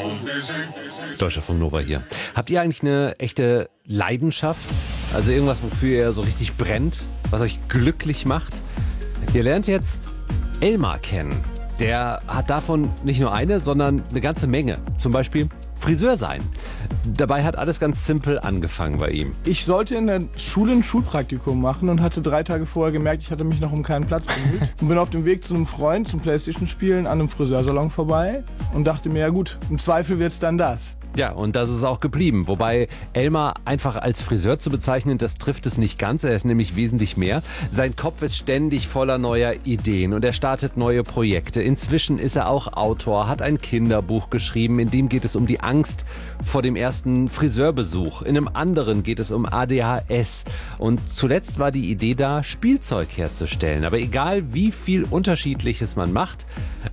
Deutschlandfunk Nova hier. Habt ihr eigentlich eine echte Leidenschaft? Also irgendwas, wofür ihr so richtig brennt, was euch glücklich macht? Ihr lernt jetzt Elmar kennen. Der hat davon nicht nur eine, sondern eine ganze Menge. Zum Beispiel Friseur sein. Dabei hat alles ganz simpel angefangen bei ihm. Ich sollte in der Schule ein Schulpraktikum machen und hatte 3 Tage vorher gemerkt, ich hatte mich noch um keinen Platz bemüht. Und bin auf dem Weg zu einem Freund zum Playstation-Spielen an einem Friseursalon vorbei und dachte mir, ja gut, im Zweifel wird's dann das. Ja, und das ist auch geblieben. Wobei Elmar einfach als Friseur zu bezeichnen, das trifft es nicht ganz. Er ist nämlich wesentlich mehr. Sein Kopf ist ständig voller neuer Ideen und er startet neue Projekte. Inzwischen ist er auch Autor, hat ein Kinderbuch geschrieben, in dem geht es um die Angst vor dem ersten Friseurbesuch. In einem anderen geht es um ADHS. Und zuletzt war die Idee da, Spielzeug herzustellen. Aber egal, wie viel Unterschiedliches man macht,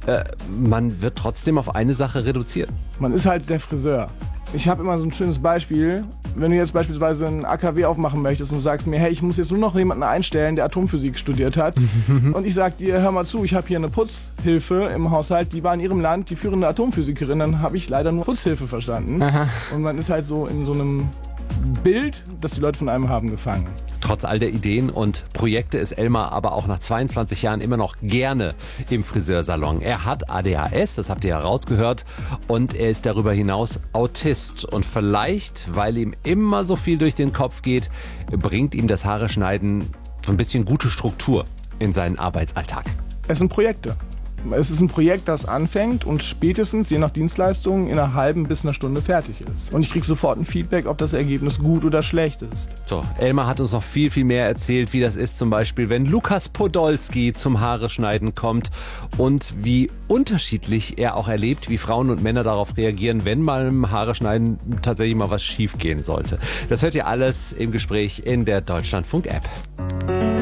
man wird trotzdem auf eine Sache reduziert. Man ist halt der Friseur. Ich habe immer so ein schönes Beispiel. Wenn du jetzt beispielsweise ein AKW aufmachen möchtest und du sagst mir, hey, ich muss jetzt nur noch jemanden einstellen, der Atomphysik studiert hat. Und ich sag dir, hör mal zu, ich habe hier eine Putzhilfe im Haushalt, die war in ihrem Land die führende Atomphysikerin. Dann habe ich leider nur Putzhilfe verstanden. Aha. Und man ist halt so in so einem Bild, das die Leute von einem haben, gefangen. Trotz all der Ideen und Projekte ist Elmar aber auch nach 22 Jahren immer noch gerne im Friseursalon. Er hat ADHS, das habt ihr ja rausgehört, und er ist darüber hinaus Autist. Und vielleicht, weil ihm immer so viel durch den Kopf geht, bringt ihm das Haare schneiden so ein bisschen gute Struktur in seinen Arbeitsalltag. Es sind Projekte. Es ist ein Projekt, das anfängt und spätestens, je nach Dienstleistung, in einer halben bis einer Stunde fertig ist. Und ich kriege sofort ein Feedback, ob das Ergebnis gut oder schlecht ist. So, Elmar hat uns noch viel, viel mehr erzählt, wie das ist zum Beispiel, wenn Lukas Podolski zum Haare schneiden kommt und wie unterschiedlich er auch erlebt, wie Frauen und Männer darauf reagieren, wenn mal im Haare schneiden tatsächlich mal was schief gehen sollte. Das hört ihr alles im Gespräch in der Deutschlandfunk-App.